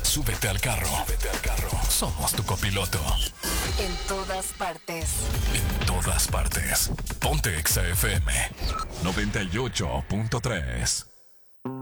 Súbete al carro. Somos tu copiloto. En todas partes. En todas partes. Ponte Exa FM 98.3.